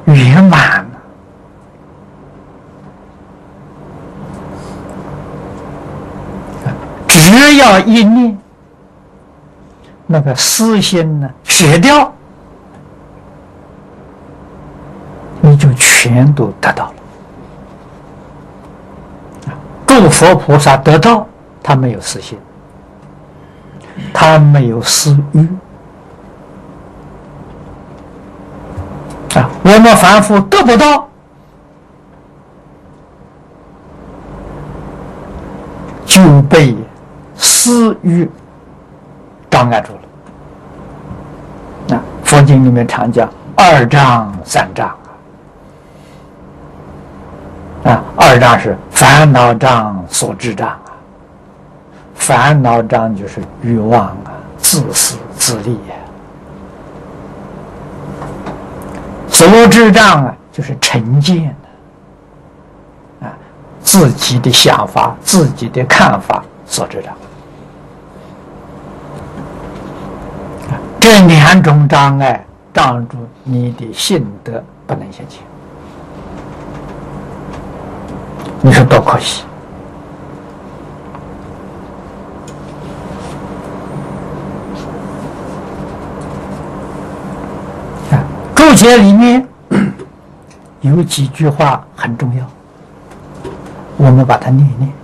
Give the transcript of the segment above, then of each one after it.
圆满了。只要一念，那个私心呢舍掉，你就全都得到了。诸佛菩萨得到，他没有私心，他没有私欲。我们凡夫得不到，就被私欲障碍住了。佛经里面常讲二障三障二障是烦恼障、所知障烦恼障就是欲望自私自利所知障就是成见自己的想法、自己的看法所知障。这两种障碍障住你的信德不能现前，你说多可惜！注解里面有几句话很重要，我们把它念一念。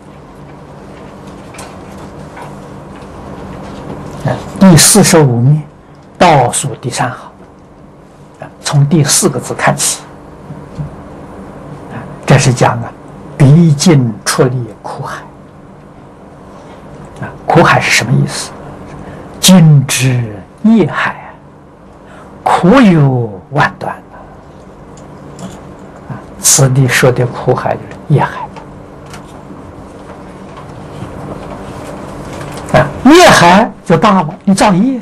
第45面倒数第3行，从第4个字看起，这是讲毕竟出离苦海。苦海是什么意思？尽知业海，苦有万端。此地说的苦海就是业海。业海就大了，你造业，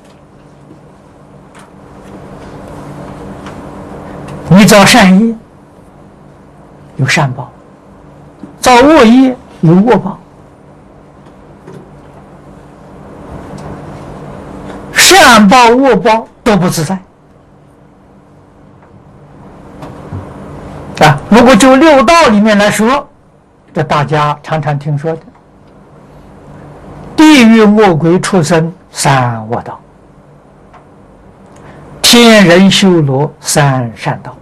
你造善业有善报，造恶业有恶报。善报恶报都不自在如果就六道里面来说，这大家常常听说的地狱恶鬼畜生三恶道，天人修罗三善道。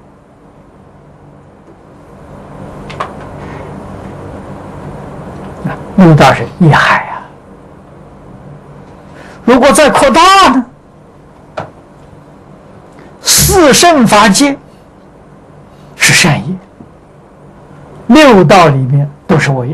六道是业海如果再扩大呢？四圣法界是善业，六道里面都是恶业。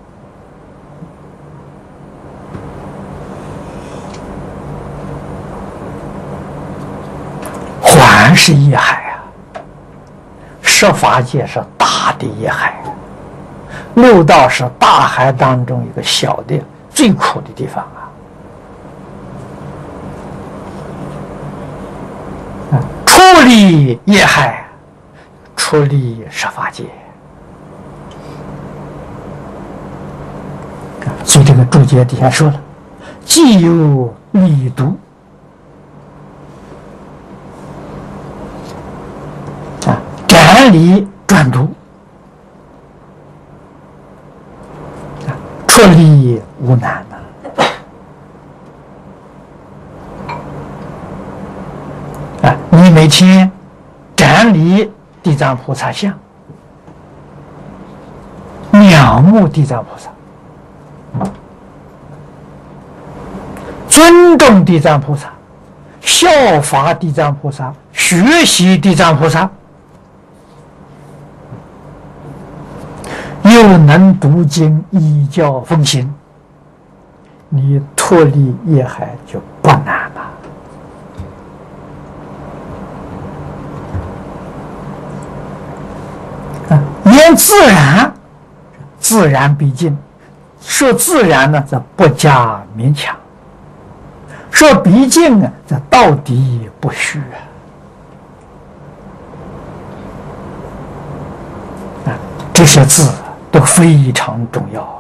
还是业海十法界是大的业海，六道是大海当中一个小的最苦的地方出离业海，出离十法界。所以这个注解底下说了，既有离毒斩离转毒，出离无难你每天斩离地藏菩萨像，仰慕地藏菩萨，尊重地藏菩萨，效法地藏菩萨，学习地藏菩萨，又能读经依教奉行，你脱离业海就不难了。言自然，自然毕竟说自然呢，则不加勉强；说毕竟则到底不虚这些字都非常重要